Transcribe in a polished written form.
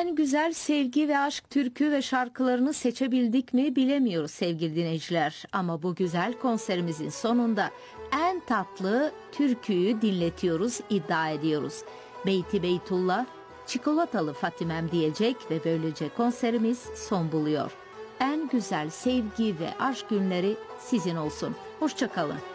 En güzel sevgi ve aşk türkü ve şarkılarını seçebildik mi bilemiyoruz sevgili dinleyiciler. Ama bu güzel konserimizin sonunda en tatlı türküyü dinletiyoruz, iddia ediyoruz. Beyti Beytullah, çikolatalı Fatimem diyecek ve böylece konserimiz son buluyor. En güzel sevgi ve aşk günleri sizin olsun. Hoşça kalın.